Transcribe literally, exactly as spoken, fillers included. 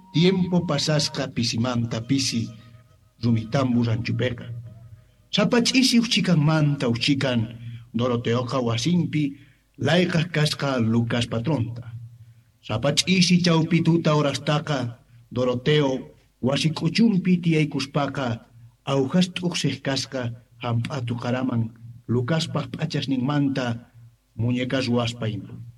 tiempo pasasqa pisimanta pisi rumitambu ranchupeqa. Sapach'isi uchikanmanta uchikan Doroteoqa wasinpi layqaq kasqa Lucas patronta. Sapach'isi chawpi tuta horastaqa Doroteo wasi k'uchunpi tiyaykuspaqa awjas t'uqsiq kasqa hamp'atu qaraman Lucaspaq p'achasninmanta muñecas ruwaspa ima.